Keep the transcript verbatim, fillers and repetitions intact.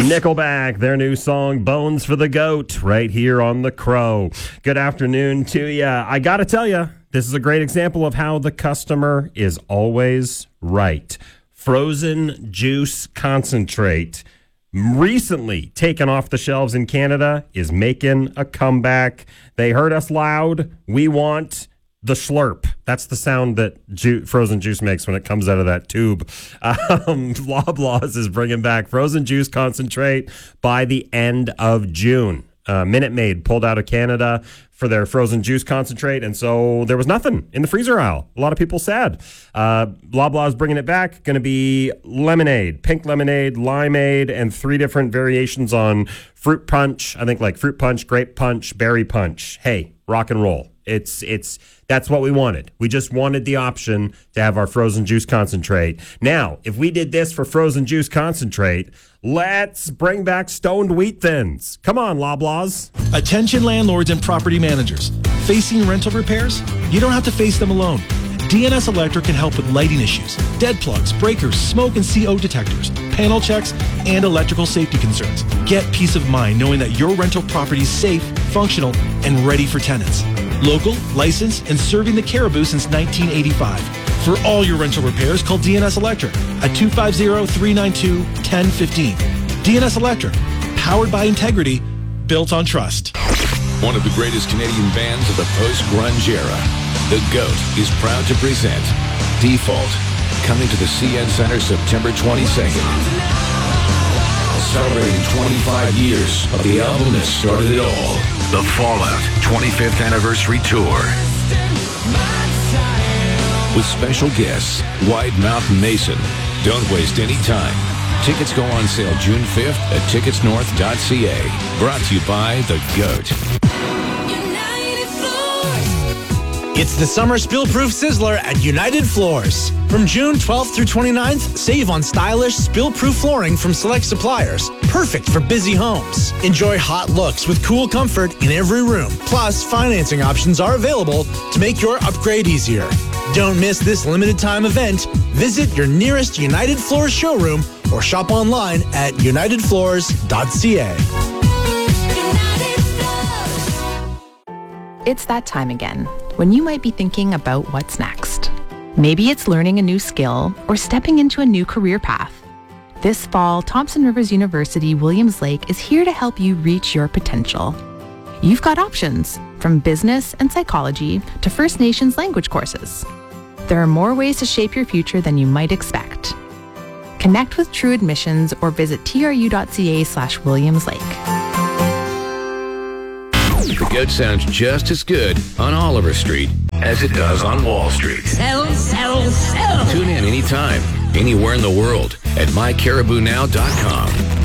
Nickelback, their new song, Bones for the Goat, right here on The Crow. Good afternoon to you. I got to tell you, this is a great example of how the customer is always right. Frozen juice concentrate, recently taken off the shelves in Canada, is making a comeback. They heard us loud. We want the slurp. That's the sound that ju- frozen juice makes when it comes out of that tube. Um, Loblaws is bringing back frozen juice concentrate by the end of June. Uh, Minute Maid pulled out of Canada for their frozen juice concentrate, and so there was nothing in the freezer aisle. A lot of people sad. Uh, Loblaws bringing it back. Going to be lemonade, pink lemonade, limeade, and three different variations on fruit punch. I think like fruit punch, grape punch, berry punch. Hey, rock and roll. It's it's that's what we wanted. We just wanted the option to have our frozen juice concentrate. Now, if we did this for frozen juice concentrate, let's bring back stoned wheat thins. Come on, Loblaws. Attention landlords and property managers. Facing rental repairs? You don't have to face them alone. D N S Electric can help with lighting issues, dead plugs, breakers, smoke and C O detectors, panel checks, and electrical safety concerns. Get peace of mind knowing that your rental property is safe, functional, and ready for tenants. Local, licensed, and serving the Caribou since nineteen eighty-five. For all your rental repairs, call D N S Electric at two five zero, three nine two, one zero one five. D N S Electric, powered by integrity, built on trust. One of the greatest Canadian bands of the post-grunge era, The Goat, is proud to present Default, coming to the C N Center September twenty-second. Celebrating twenty-five years of the album that started it all. The Fallout twenty-fifth Anniversary Tour. With special guests, Wide Mouth Mason. Don't waste any time. Tickets go on sale June fifth at tickets north dot c a. Brought to you by The Goat. It's the Summer Spill-Proof Sizzler at United Floors. From June twelfth through twenty-ninth, save on stylish, spill-proof flooring from select suppliers. Perfect for busy homes. Enjoy hot looks with cool comfort in every room. Plus, financing options are available to make your upgrade easier. Don't miss this limited time event. Visit your nearest United Floors showroom or shop online at united floors dot c a. It's that time again, when you might be thinking about what's next. Maybe it's learning a new skill or stepping into a new career path. This fall, Thompson Rivers University Williams Lake is here to help you reach your potential. You've got options, from business and psychology to First Nations language courses. There are more ways to shape your future than you might expect. Connect with True Admissions or visit t r u dot c a slash Williams Lake. The Goat sounds just as good on Oliver Street as it does on Wall Street. Sell, sell, sell. Tune in anytime, anywhere in the world at my caribou now dot com.